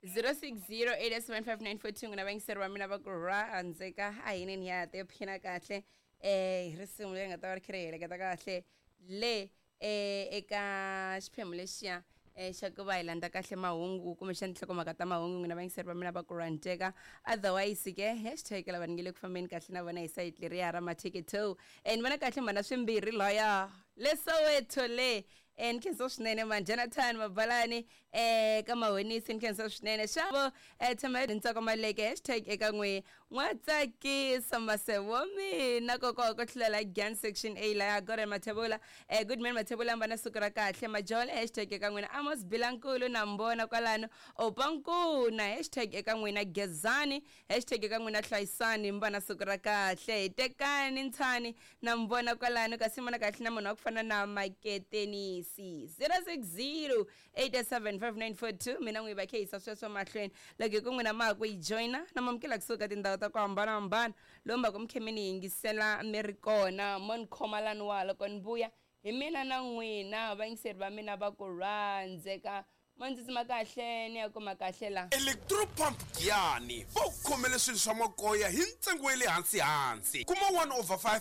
06087594 nginabangiserwa mina bakura anzeka ayini niyate phina kahle re simule ngata wa khirele ka kahle le eka xiphemu lexiya xa ku va hi landza kahle mahungu kumbe xa nhlokomhaka ta mahungu n'wina vangiserwa mina bakura nteka otherwise ke hashtag lava ni nge le ku fambeni kahle na vona hi site leriya ra mathiketo ni vona kahle mhana swimbirhi loya leSoweto le ni khensa swinene man Jonathan Mabalani ka mahonisi ni khensa swinene xavo tshama ntsako maleke hashtag eka n'we n'watsakisa masevo mina koko ko tlhela gan section A la ya gore Mathebula good man Mathebula mbana siku ra kahle majole hashtag eka n'wina Amos Bilankulu na mbona kwalano opankuna hashtag eka n'wina Gezani hashtag eka n'wina hlayisani mbana siku ra kahle tekani ntshani na mbona kwalano kasi mana kahle na munhu wa ku fana na maketeni 060875942 mina n'wi va kheyisa sweswo mahlweni loko ku n'wina ma ku yi joina na mamukela kusuka tindhawu ta ku hambanahambana lomba ku mkhemini yingisela mi ri kona mon khomalani wa loko ni vuya hi mina na n'wina vangiseri va mina va ku rhandzeka mandzitsima kahle ni ya kuma kahle la Electropump Giyani va ku khomele swilo swa makoya hi ntsengo wa le hansi kuma 1/5